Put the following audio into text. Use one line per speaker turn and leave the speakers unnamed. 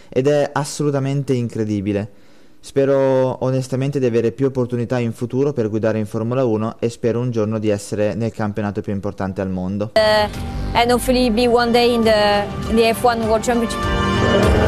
ed è assolutamente incredibile. Spero onestamente di avere più opportunità in futuro per guidare in Formula 1 e spero un giorno di essere nel campionato più importante al mondo.
And hopefully be one day in the F1 World Championship.